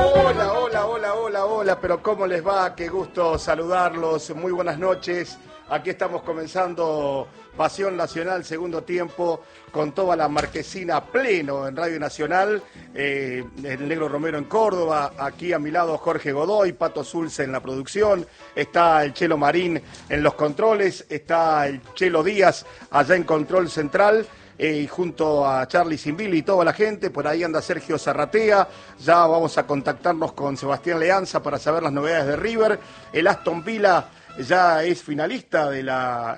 Hola, hola, hola, hola, hola, pero ¿cómo les va? Qué gusto saludarlos, muy buenas noches. Aquí estamos comenzando Pasión Nacional, segundo tiempo, con toda la marquesina a pleno en Radio Nacional. El Negro Romero en Córdoba, aquí a mi lado Jorge Godoy, Pato Zulce en la producción, está el Chelo Marín en los controles, está el Chelo Díaz allá en Control Central. Y junto a Charlie Simbili y toda la gente, por ahí anda Sergio Zarratea. Ya vamos a contactarnos con Sebastián Leanza para saber las novedades de River. El Aston Villa ya es finalista de la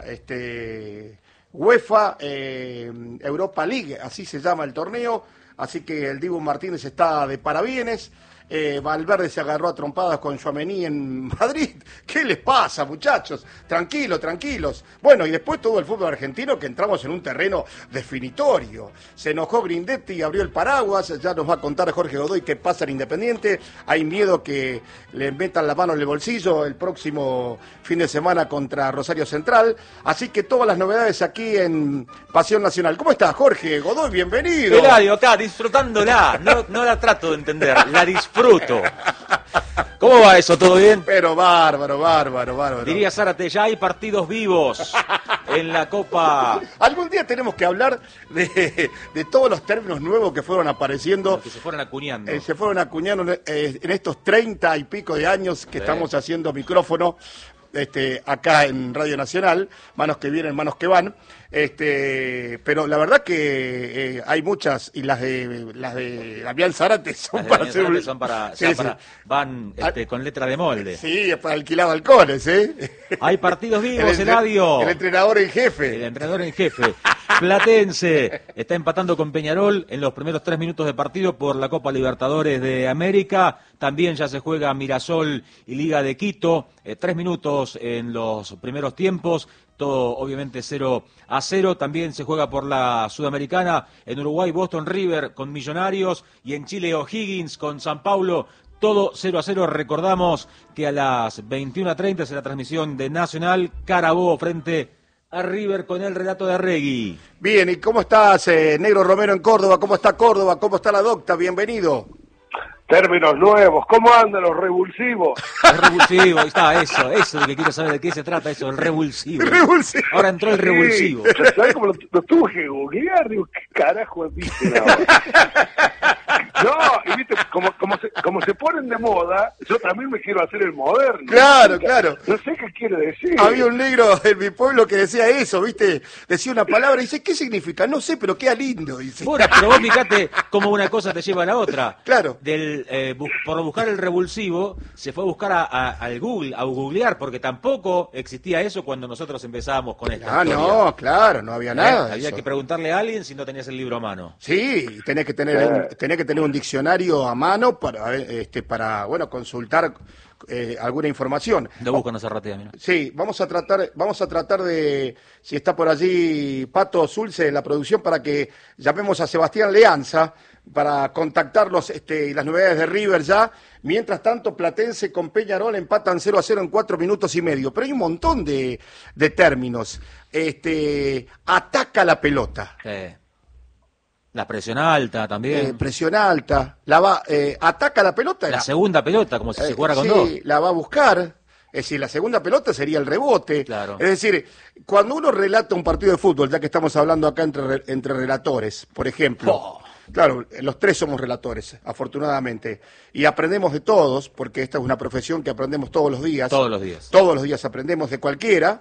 UEFA Europa League, así se llama el torneo, así que el Dibu Martínez está de parabienes. Valverde se agarró a trompadas con Tchouaméni en Madrid. ¿Qué les pasa, muchachos? Tranquilos. Bueno, y después todo el fútbol argentino, que entramos en un terreno definitorio. Se enojó Grindetti y abrió el paraguas. Ya nos va a contar Jorge Godoy qué pasa en Independiente. Hay miedo que le metan la mano en el bolsillo el próximo fin de semana contra Rosario Central. Así que todas las novedades aquí en Pasión Nacional. ¿Cómo estás, Jorge Godoy? Bienvenido. Eladio, acá disfrutándola. No la trato de entender, la disfruto. ¿Cómo va eso? ¿Todo bien? Pero bárbaro. Diría Zárate, ya hay partidos vivos en la Copa. Algún día tenemos que hablar de todos los términos nuevos que fueron apareciendo. Que se fueron acuñando. Se fueron acuñando en estos 30 y pico de años que estamos haciendo micrófono acá en Radio Nacional, manos que vienen, manos que van. Pero la verdad que hay muchas, y las de Damián Zárate son para hacer van con letra de molde. Sí, es para alquilar balcones, Hay partidos vivos, Eladio. El entrenador en jefe. El entrenador en jefe. Platense está empatando con Peñarol en los primeros 3 minutos de partido por la Copa Libertadores de América. También ya se juega Mirasol y Liga de Quito. 3 minutos en los primeros tiempos. Todo obviamente 0-0. También se juega por la Sudamericana. En Uruguay, Boston River con Millonarios. Y en Chile, O'Higgins con San Paulo. Todo 0-0. Recordamos que a las 21:30 es la transmisión de Nacional. Carabobo frente a River con el relato de Arregui. Bien, ¿y cómo estás, Negro Romero en Córdoba? ¿Cómo está Córdoba? ¿Cómo está la docta? Bienvenido. Términos nuevos, ¿cómo andan los revulsivos? El revulsivo, ahí está, eso es lo que quiero saber de qué se trata, eso, el revulsivo. Ahora entró el revulsivo. ¿Sabes cómo lo tuve que googlear? Digo, ¿qué carajo dicen ahora? No, y viste, como se ponen de moda, yo también me quiero hacer el moderno. Claro. No sé qué quiere decir. Había un negro en mi pueblo que decía eso, ¿viste? Decía una palabra y dice, ¿qué significa? No sé, pero queda lindo, dice. Bueno, pero vos fíjate cómo una cosa te lleva a la otra. Claro. Por buscar el revulsivo, se fue a buscar al Google, a googlear, porque tampoco existía eso cuando nosotros empezábamos con esta historia. No, claro, no había nada. Había que preguntarle a alguien si no tenías el libro a mano. Sí, tenés que tener un diccionario a mano para consultar alguna información. Lo buscan a Zarratea, mira. Sí, vamos a tratar de, si está por allí Pato Zulce en la producción, para que llamemos a Sebastián Leanza para contactarlos y las novedades de River ya. Mientras tanto, Platense con Peñarol empatan 0-0 en 4 minutos y medio. Pero hay un montón de términos. Ataca la pelota. La presión alta también. Presión alta. Ataca la pelota. La segunda pelota, como si se jugara con dos. Sí, la va a buscar. Es decir, la segunda pelota sería el rebote. Claro. Es decir, cuando uno relata un partido de fútbol, ya que estamos hablando acá entre relatores, por ejemplo. Claro, los tres somos relatores, afortunadamente. Y aprendemos de todos, porque esta es una profesión que aprendemos todos los días. Todos los días. Todos los días aprendemos de cualquiera.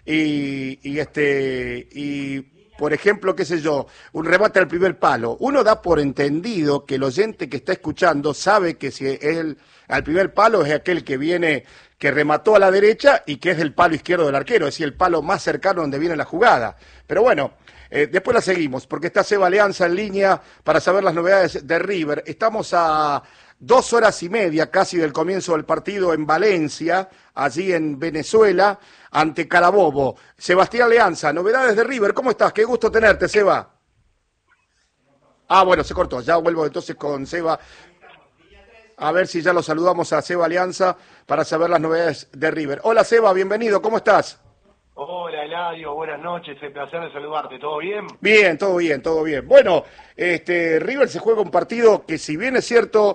Por ejemplo, qué sé yo, un remate al primer palo. Uno da por entendido que el oyente que está escuchando sabe que si al primer palo es aquel que viene, que remató a la derecha y que es del palo izquierdo del arquero, es decir, el palo más cercano donde viene la jugada. Pero bueno, después la seguimos, porque está Seba Leanza en línea para saber las novedades de River. Estamos a 2 horas y media casi del comienzo del partido en Valencia, allí en Venezuela, ante Carabobo. Sebastián Leanza, novedades de River, ¿cómo estás? Qué gusto tenerte, Seba. Bueno, se cortó, ya vuelvo entonces con Seba. A ver si ya lo saludamos a Seba Leanza para saber las novedades de River. Hola Seba, bienvenido, ¿cómo estás? Hola Eladio, buenas noches, el placer de saludarte, ¿todo bien? Bien, todo bien. Bueno, River se juega un partido que, si bien es cierto,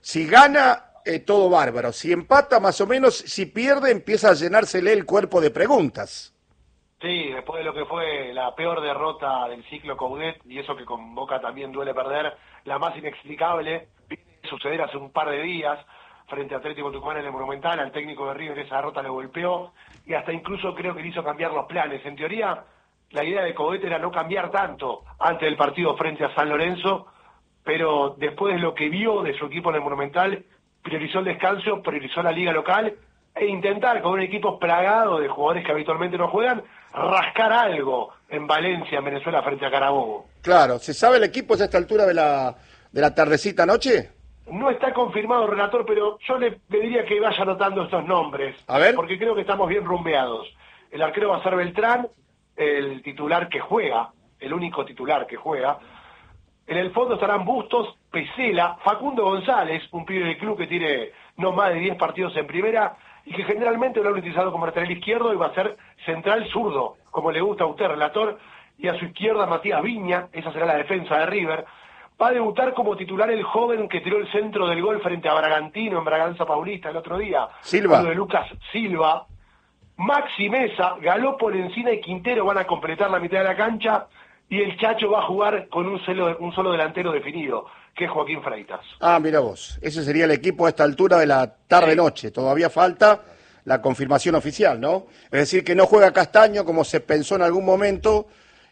Si gana, todo bárbaro. Si empata, más o menos, si pierde, empieza a llenársele el cuerpo de preguntas. Sí, después de lo que fue la peor derrota del ciclo Coudet, y eso que con Boca también duele perder, la más inexplicable, viene a suceder hace un par de días, frente a Atlético Tucumán en el Monumental, al técnico de River esa derrota le golpeó, y hasta incluso creo que le hizo cambiar los planes. En teoría, la idea de Coudet era no cambiar tanto antes del partido frente a San Lorenzo, pero después de lo que vio de su equipo en el Monumental, priorizó el descanso, priorizó la liga local, e intentar con un equipo plagado de jugadores que habitualmente no juegan, rascar algo en Valencia, en Venezuela, frente a Carabobo. Claro, ¿se sabe el equipo a esta altura de la tardecita noche? No está confirmado, relator, pero yo le pediría que vaya anotando estos nombres. A ver. Porque creo que estamos bien rumbeados. El arquero va a ser Beltrán, el titular que juega, el único titular que juega. En el fondo estarán Bustos, Pesela, Facundo González, un pibe del club que tiene no más de 10 partidos en primera y que generalmente lo han utilizado como lateral izquierdo y va a ser central zurdo, como le gusta a usted, relator. Y a su izquierda Matías Viña, esa será la defensa de River. Va a debutar como titular el joven que tiró el centro del gol frente a Bragantino en Braganza Paulista el otro día. Silva. Lo de Lucas Silva. Maxi Mesa, Galopo, Lencina y Quintero van a completar la mitad de la cancha y el Chacho va a jugar con un solo delantero definido, que es Joaquín Freitas. Ah, mira vos, ese sería el equipo a esta altura de la tarde-noche. Todavía falta la confirmación oficial, ¿no? Es decir, que no juega Castaño como se pensó en algún momento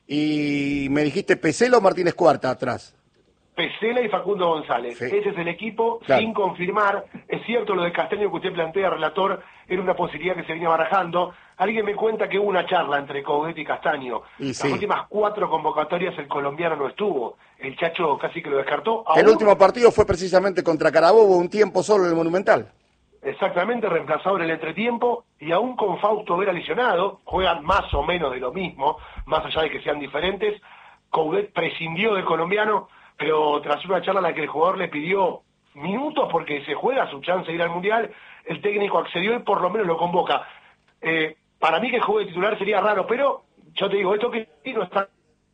y me dijiste Peselo o Martínez Cuarta atrás. Pesela y Facundo González. Sí. Ese es el equipo, Claro. sin confirmar. Es cierto lo de Castaño que usted plantea, relator, era una posibilidad que se venía barajando. Alguien me cuenta que hubo una charla entre Coudet y Castaño. Y Las sí. últimas 4 convocatorias el colombiano no estuvo. El Chacho casi que lo descartó. El Aún, último partido fue precisamente contra Carabobo, un tiempo solo en el Monumental. exactamente, reemplazado en el entretiempo, y aún con Fausto Vera lesionado, juegan más o menos de lo mismo, más allá de que sean diferentes. Coudet prescindió del colombiano, pero tras una charla en la que el jugador le pidió minutos porque se juega su chance de ir al Mundial, el técnico accedió y por lo menos lo convoca. Para mí que juegue titular sería raro, pero yo te digo, esto que no está...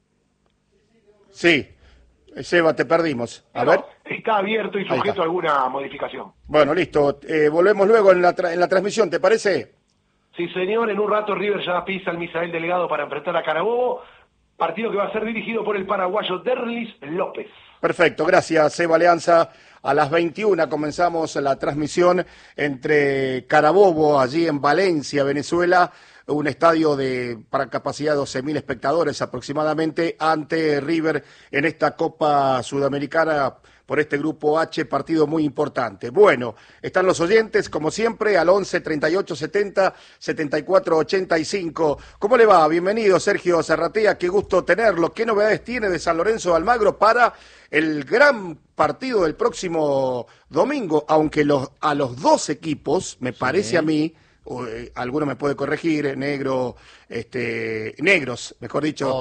Sí, Seba, te perdimos. A ver. Está abierto y Ahí sujeto está. a alguna modificación. Bueno, listo. Volvemos luego en la transmisión, ¿te parece? Sí, señor, en un rato River ya pisa al Misael Delgado para enfrentar a Carabobo, partido que va a ser dirigido por el paraguayo Derlis López. Perfecto, gracias, Seba Alianza. A las 21 comenzamos la transmisión entre Carabobo, allí en Valencia, Venezuela, un estadio para capacidad de 12.000 espectadores aproximadamente, ante River en esta Copa Sudamericana por este Grupo H, partido muy importante. Bueno, están los oyentes, como siempre, al 11 38 70 74 85. ¿Cómo le va? Bienvenido, Sergio Zarratea, qué gusto tenerlo. ¿Qué novedades tiene de San Lorenzo de Almagro para el gran partido del próximo domingo? Aunque a los dos equipos, me parece a mí, alguno me puede corregir, negros, mejor dicho,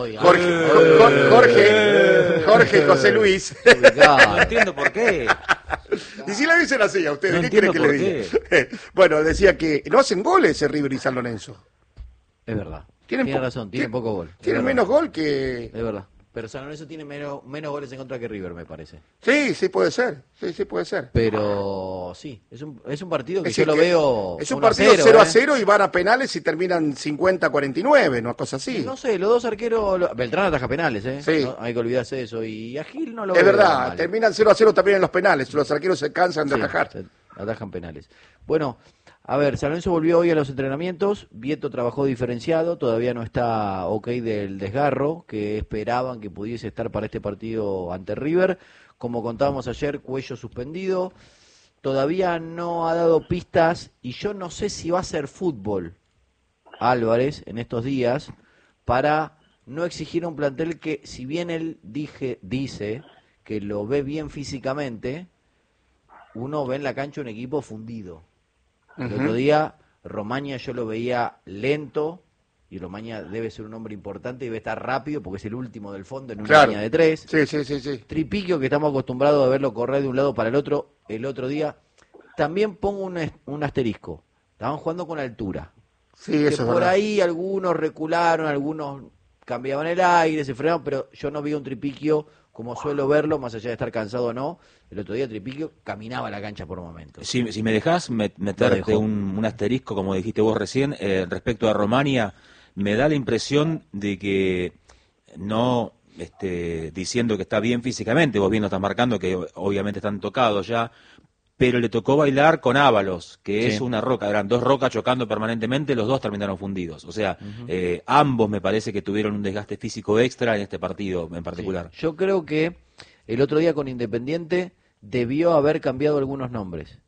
Jorge José Luis. No entiendo por qué. Y si le dicen así a ustedes, No ¿qué quieren entiendo que le por diga? Bueno, decía que no hacen goles el River y San Lorenzo. Es verdad. Tienen Tiene po- razón, tiene poco gol. Tienen Es menos verdad. gol que... Es verdad. Pero San Lorenzo tiene menos goles en contra que River, me parece. Sí, puede ser. Sí, puede ser. Pero sí, es un partido que Es yo decir, lo veo. es un 1-0, partido 0-0 y van a penales y terminan 50-49, una cosa así. No sé, los dos arqueros. Beltrán ataja penales, ¿eh? Sí. No, hay que olvidarse de eso. Y a Gil no lo Es veo verdad, mal. terminan 0-0 también en los penales. Los arqueros se cansan de Sí, atajar. se atajan penales. Bueno, a ver, San Lorenzo volvió hoy a los entrenamientos. Vieto trabajó diferenciado. Todavía no está ok del desgarro que esperaban que pudiese estar para este partido ante River. Como contábamos ayer, cuello suspendido. Todavía no ha dado pistas y yo no sé si va a ser fútbol Álvarez en estos días para no exigir a un plantel que, si bien él dice que lo ve bien físicamente, uno ve en la cancha un equipo fundido. El otro día Romaña yo lo veía lento, y Romaña debe ser un hombre importante y debe estar rápido porque es el último del fondo en una Claro. línea de 3. Sí. Tripiquio, que estamos acostumbrados a verlo correr de un lado para el otro día. También pongo un asterisco. Estaban jugando con altura. Sí, Que eso es por verdad. ahí algunos recularon, algunos cambiaban el aire, se frenaron, pero yo no vi un Tripiquio como suelo verlo, más allá de estar cansado o no, el otro día Tripiquio caminaba la cancha por momentos. Si me dejás meterte un asterisco, como dijiste vos recién, respecto a Romania, me da la impresión de que no diciendo que está bien físicamente, vos bien lo estás marcando, que obviamente están tocados ya, pero le tocó bailar con Ábalos, que es una roca, eran dos rocas chocando permanentemente, los dos terminaron fundidos. O sea, ambos me parece que tuvieron un desgaste físico extra en este partido en particular. Sí. Yo creo que el otro día con Independiente debió haber cambiado algunos nombres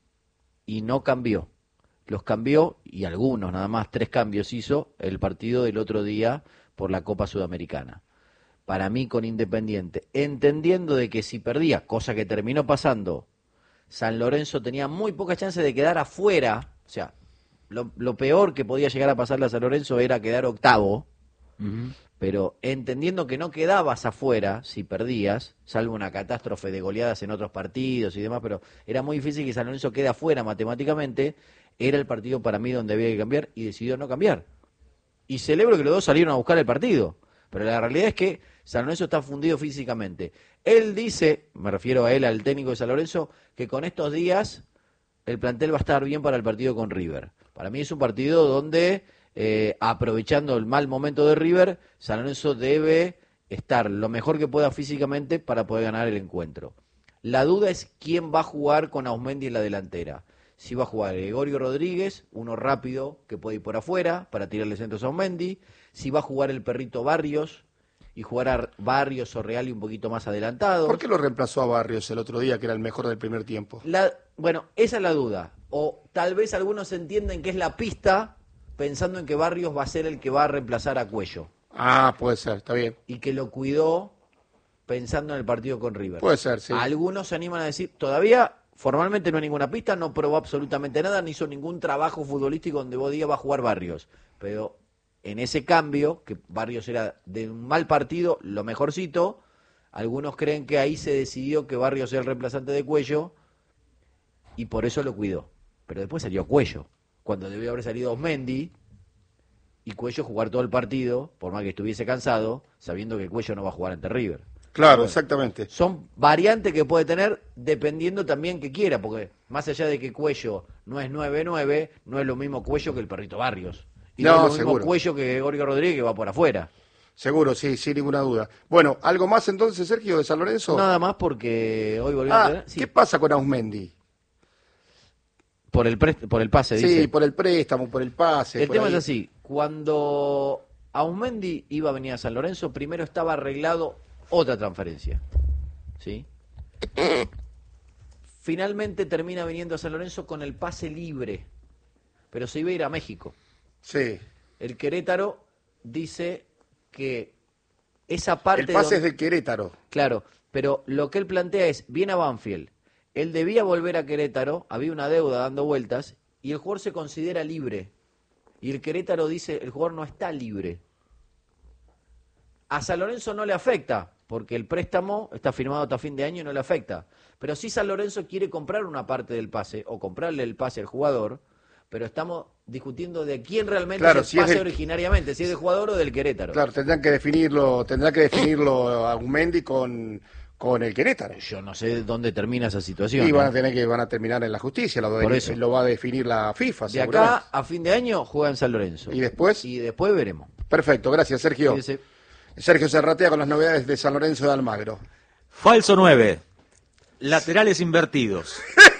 y no cambió. Los cambió, y algunos, nada más 3 cambios hizo el partido del otro día por la Copa Sudamericana. Para mí con Independiente, entendiendo de que si perdía, cosa que terminó pasando, San Lorenzo tenía muy poca chance de quedar afuera. O sea, lo peor que podía llegar a pasarle a San Lorenzo era quedar octavo, pero entendiendo que no quedabas afuera si perdías, salvo una catástrofe de goleadas en otros partidos y demás, pero era muy difícil que San Lorenzo quede afuera matemáticamente, era el partido para mí donde había que cambiar y decidió no cambiar. Y celebro que los dos salieron a buscar el partido, pero la realidad es que San Lorenzo está fundido físicamente. Él dice, me refiero a él, al técnico de San Lorenzo, que con estos días el plantel va a estar bien para el partido con River. Para mí es un partido donde, aprovechando el mal momento de River, San Lorenzo debe estar lo mejor que pueda físicamente para poder ganar el encuentro. La duda es quién va a jugar con Auzmendi en la delantera. Si va a jugar Gregorio Rodríguez, uno rápido que puede ir por afuera para tirarle centros a Auzmendi. Si va a jugar el Perrito Barrios y jugar a Barrios o Real y un poquito más adelantado. ¿Por qué lo reemplazó a Barrios el otro día, que era el mejor del primer tiempo? Bueno, esa es la duda. O tal vez algunos entienden que es la pista pensando en que Barrios va a ser el que va a reemplazar a Cuello. Ah, puede ser, está bien. Y que lo cuidó pensando en el partido con River. Puede ser, sí. Algunos se animan a decir, todavía formalmente no hay ninguna pista, no probó absolutamente nada, ni hizo ningún trabajo futbolístico donde vos digas va a jugar Barrios. Pero en ese cambio, que Barrios era de un mal partido, lo mejorcito, algunos creen que ahí se decidió que Barrios sea el reemplazante de Cuello y por eso lo cuidó. Pero después salió Cuello, cuando debió haber salido Auzmendi y Cuello jugar todo el partido, por más que estuviese cansado, sabiendo que Cuello no va a jugar ante River. Claro, Bueno, exactamente. son variantes que puede tener dependiendo también que quiera, porque más allá de que Cuello no es 9-9, no es lo mismo Cuello que el Perrito Barrios. Y no es lo mismo Cuello que Gregorio Rodríguez que va por afuera. Seguro, sí, sin ninguna duda. Bueno, ¿algo más entonces, Sergio, de San Lorenzo? Nada más porque hoy volvió a tener... ¿Qué pasa con Auzmendi? Por el pase, Sí, dice. por el préstamo, por el pase. El por tema ahí. es así, cuando Auzmendi iba a venir a San Lorenzo, primero estaba arreglado otra transferencia, ¿sí? Finalmente termina viniendo a San Lorenzo con el pase libre, pero se iba a ir a México. Sí. El Querétaro dice que esa parte... El pase es del Querétaro. Claro, pero lo que él plantea es, viene a Banfield, él debía volver a Querétaro, había una deuda dando vueltas, y el jugador se considera libre. Y el Querétaro dice, el jugador no está libre. A San Lorenzo no le afecta, porque el préstamo está firmado hasta fin de año y no le afecta. Pero si San Lorenzo quiere comprar una parte del pase, o comprarle el pase al jugador, pero estamos discutiendo de quién realmente es el pase originariamente, si es del jugador o del Querétaro. Claro, tendrá que definirlo Auzmendi con el Querétaro. Yo no sé dónde termina esa situación. Y van a terminar en la justicia, Por eso. lo va a definir la FIFA. De acá a fin de año juega en San Lorenzo. ¿Y después? Y después veremos. Perfecto, gracias, Sergio. Fíjese. Sergio Serratea con las novedades de San Lorenzo de Almagro. Falso 9. Laterales invertidos.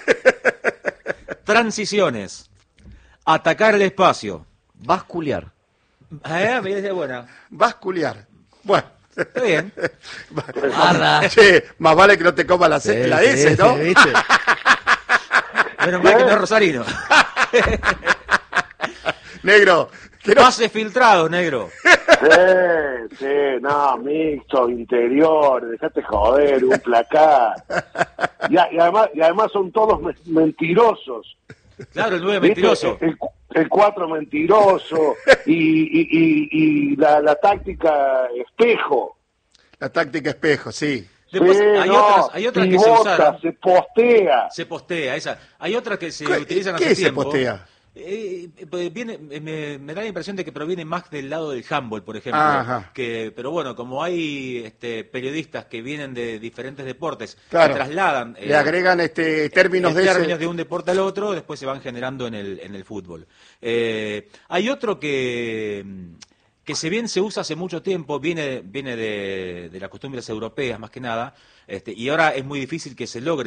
Transiciones. Atacar el espacio. Basculiar. Me dice buena. Basculiar. Bueno. Está bien. Che, más vale que no te coma la S, ¿no? ¿Viste? Menos mal que no es rosarino. Negro. Pases filtrados, negro. Sí, no, mixto, interior, dejate joder, un placar. Y además son todos mentirosos. Claro, el 9 ¿Viste? mentiroso. El 4 mentiroso y la táctica espejo. La táctica espejo, sí. Después Sí, hay otras que se pivota, usaron. se postea. Se postea, esa. Hay otras que se utilizan ¿Qué hace se tiempo. postea? Me da la impresión de que proviene más del lado del handball, por ejemplo. Ajá. Pero bueno, como hay periodistas que vienen de diferentes deportes, Claro. que trasladan Le agregan términos de términos ese... de un deporte al otro, después se van generando en el fútbol. Hay otro que si bien se usa hace mucho tiempo, viene de las costumbres europeas más que nada, y ahora es muy difícil que se logre